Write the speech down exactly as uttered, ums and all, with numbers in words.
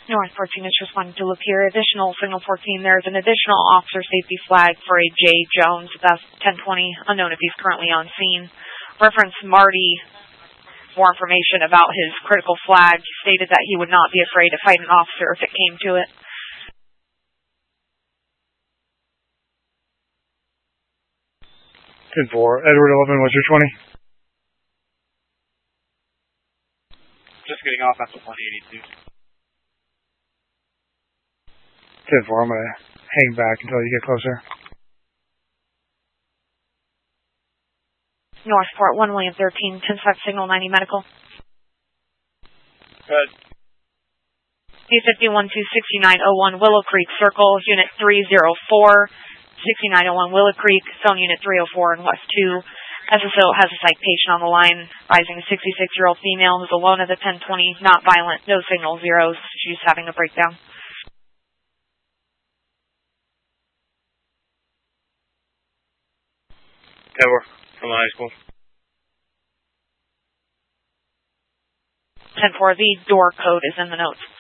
North fourteen is responding to Lapeer. Additional signal fourteen, there's an additional officer safety flag for a J. Jones. That's ten twenty, unknown if he's currently on scene. Reference Marty, more information about his critical flag. He stated that he would not be afraid to fight an officer if it came to it. ten four, Edward eleven, what's your twenty? Just getting off after one eighty-two. ten four, I'm going to hang back until you get closer. Northport, one William thirteen, ten five signal ninety medical. Good. B fifty-one two sixty-nine oh one Willow Creek Circle, Unit three oh four, sixty-nine oh one Willow Creek, zone Unit three oh four and West two. S S O has a psych patient on the line, rising sixty-six-year-old female who's alone at the ten twenty, not violent, no signal zeros. She's having a breakdown. Cover from the high school. ten four, the door code is in the notes.